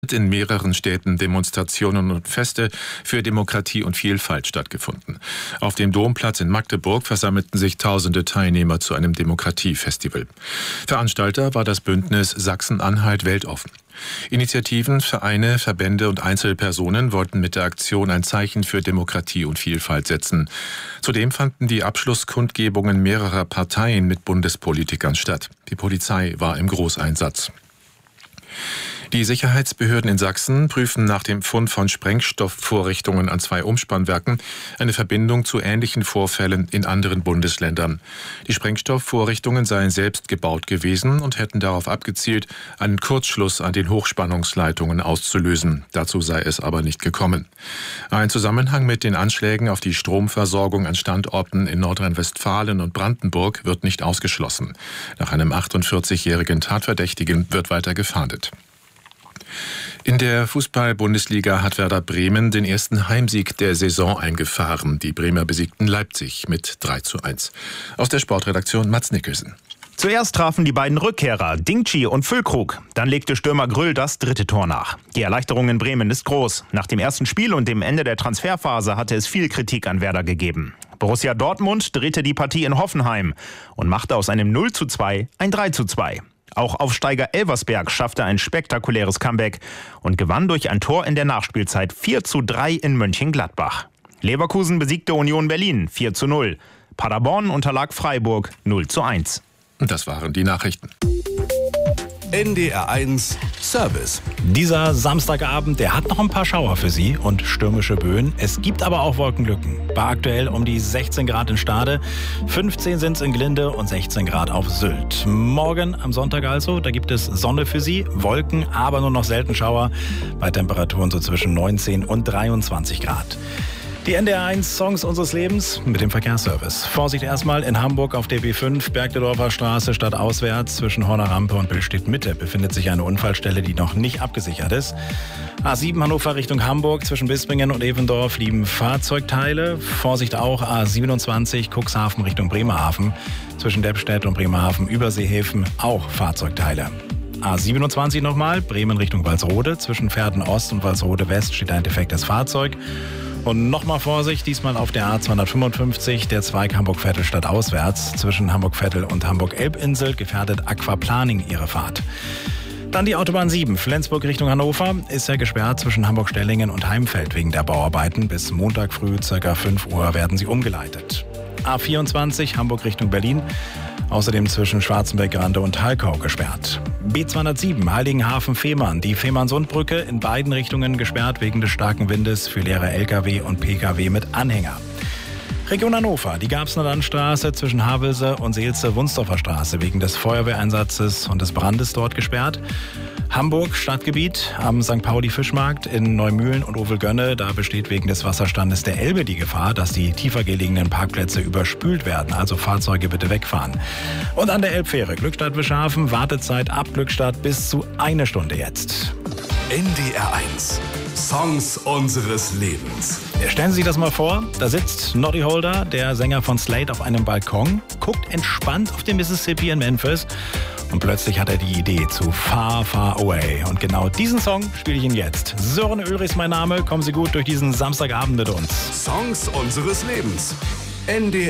in mehreren Städten Demonstrationen und Feste für Demokratie und Vielfalt stattgefunden. Auf dem Domplatz in Magdeburg versammelten sich tausende Teilnehmer zu einem Demokratiefestival. Veranstalter war das Bündnis Sachsen-Anhalt weltoffen. Initiativen, Vereine, Verbände und Einzelpersonen wollten mit der Aktion ein Zeichen für Demokratie und Vielfalt setzen. Zudem fanden die Abschlusskundgebungen mehrerer Parteien mit Bundespolitikern statt. Die Polizei war im Großeinsatz. Die Sicherheitsbehörden in Sachsen prüfen nach dem Fund von Sprengstoffvorrichtungen an 2 Umspannwerken eine Verbindung zu ähnlichen Vorfällen in anderen Bundesländern. Die Sprengstoffvorrichtungen seien selbst gebaut gewesen und hätten darauf abgezielt, einen Kurzschluss an den Hochspannungsleitungen auszulösen. Dazu sei es aber nicht gekommen. Ein Zusammenhang mit den Anschlägen auf die Stromversorgung an Standorten in Nordrhein-Westfalen und Brandenburg wird nicht ausgeschlossen. Nach einem 48-jährigen Tatverdächtigen wird weiter gefahndet. In der Fußball-Bundesliga hat Werder Bremen den ersten Heimsieg der Saison eingefahren. Die Bremer besiegten Leipzig mit 3:1. Aus der Sportredaktion Mats Nicholson. Zuerst trafen die beiden Rückkehrer Dingchi und Füllkrug. Dann legte Stürmer Grüll das 3. Tor nach. Die Erleichterung in Bremen ist groß. Nach dem ersten Spiel und dem Ende der Transferphase hatte es viel Kritik an Werder gegeben. Borussia Dortmund drehte die Partie in Hoffenheim und machte aus einem 0:2 ein 3:2. Auch Aufsteiger Elversberg schaffte ein spektakuläres Comeback und gewann durch ein Tor in der Nachspielzeit 4:3 in Mönchengladbach. Leverkusen besiegte Union Berlin 4:0. Paderborn unterlag Freiburg 0:1. Das waren die Nachrichten. NDR 1 Service. Dieser Samstagabend, der hat noch ein paar Schauer für Sie und stürmische Böen. Es gibt aber auch Wolkenlücken. Bei aktuell um die 16 Grad in Stade, 15 sind es in Glinde und 16 Grad auf Sylt. Morgen am Sonntag also, da gibt es Sonne für Sie, Wolken, aber nur noch selten Schauer bei Temperaturen so zwischen 19 und 23 Grad. Die NDR 1 Songs unseres Lebens mit dem Verkehrsservice. Vorsicht erstmal in Hamburg auf der B5, Bergedorfer Straße stadtauswärts zwischen Horner Rampe und Billstedt Mitte befindet sich eine Unfallstelle, die noch nicht abgesichert ist. A7 Hannover Richtung Hamburg zwischen Bispingen und Evendorf liegen Fahrzeugteile. Vorsicht auch A27 Cuxhaven Richtung Bremerhaven zwischen Deppstedt und Bremerhaven Überseehäfen auch Fahrzeugteile. A27 nochmal, Bremen Richtung Walsrode. Zwischen Verden Ost und Walsrode West steht ein defektes Fahrzeug. Und nochmal Vorsicht, diesmal auf der A255, der Zweig Hamburg-Vettel stadtauswärts. Zwischen Hamburg-Vettel und Hamburg-Elbinsel gefährdet Aquaplaning ihre Fahrt. Dann die Autobahn 7, Flensburg Richtung Hannover, ist ja gesperrt zwischen Hamburg-Stellingen und Heimfeld wegen der Bauarbeiten. Bis Montag früh ca. 5 Uhr werden sie umgeleitet. A24 Hamburg Richtung Berlin. Außerdem zwischen Schwarzenberg-Grande und Halkau gesperrt. B207 Heiligenhafen-Fehmarn. Die Fehmarnsundbrücke in beiden Richtungen gesperrt wegen des starken Windes für leere Lkw und Pkw mit Anhänger. Region Hannover, die Garbsener Landstraße zwischen Havelse und Seelze-Wunsdorfer Straße wegen des Feuerwehreinsatzes und des Brandes dort gesperrt. Hamburg Stadtgebiet am St. Pauli-Fischmarkt in Neumühlen und Ovelgönne. Da besteht wegen des Wasserstandes der Elbe die Gefahr, dass die tiefer gelegenen Parkplätze überspült werden. Also Fahrzeuge bitte wegfahren. Und an der Elbfähre Glückstadt-Wischhafen, Wartezeit ab Glückstadt bis zu 1 Stunde jetzt. NDR 1 Songs unseres Lebens. Stellen Sie sich das mal vor, da sitzt Noddy Holder, der Sänger von Slade, auf einem Balkon, guckt entspannt auf den Mississippi in Memphis und plötzlich hat er die Idee zu Far, Far Away. Und genau diesen Song spiele ich Ihnen jetzt. Sören Ulrich ist mein Name, kommen Sie gut durch diesen Samstagabend mit uns. Songs unseres Lebens. NDR